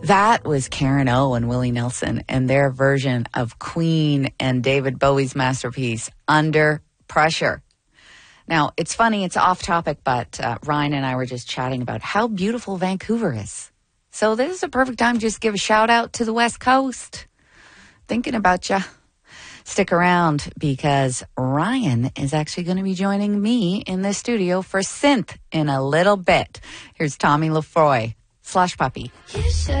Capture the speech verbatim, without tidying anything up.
That was Karen O and Willie Nelson and their version of Queen and David Bowie's masterpiece, Under Pressure. Now, it's funny, it's off topic, but uh, Ryan and I were just chatting about how beautiful Vancouver is. So this is a perfect time to just give a shout out to the West Coast. Thinking about ya. Stick around because Ryan is actually going to be joining me in the studio for Synth in a little bit. Here's Tommy Lefroy, Slush Puppy.